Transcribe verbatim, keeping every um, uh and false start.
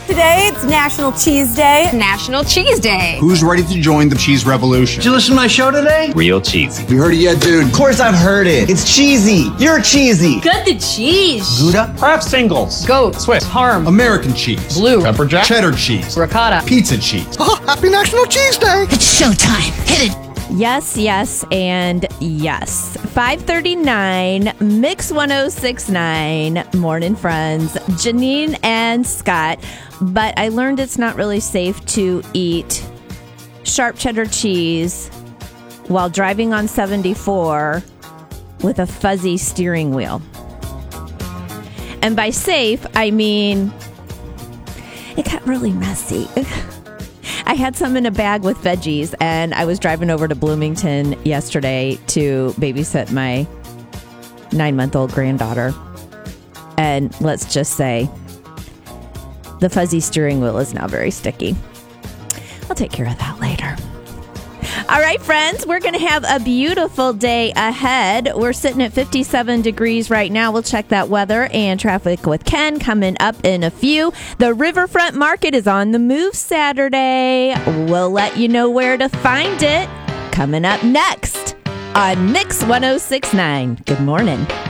Today, it's National Cheese Day. National Cheese Day. Who's ready to join the cheese revolution? Did you listen to my show today? Real cheesy. You heard it yet, dude? Of course I've heard it. It's cheesy. You're cheesy. Got the cheese. Gouda? Kraft singles. Goat. Swiss. Parm. American cheese. Blue. Pepper jack. Cheddar cheese. Ricotta. Pizza cheese. Oh, happy National Cheese Day. It's showtime. Hit it. Yes, yes, and yes. five thirty-nine, Mix ten sixty-nine, Morning Friends, Janine and Scott. But I learned it's not really safe to eat sharp cheddar cheese while driving on seventy-four with a fuzzy steering wheel. And by safe, I mean it got really messy. I had some in a bag with veggies, and I was driving over to Bloomington yesterday to babysit my nine-month-old granddaughter. And let's just say the fuzzy steering wheel is now very sticky. I'll take care of that later. All right, friends, we're going to have a beautiful day ahead. We're sitting at fifty-seven degrees right now. We'll check that weather and traffic with Ken coming up in a few. The Riverfront Market is on the move Saturday. We'll let you know where to find it coming up next on Mix ten sixty-nine. Good morning.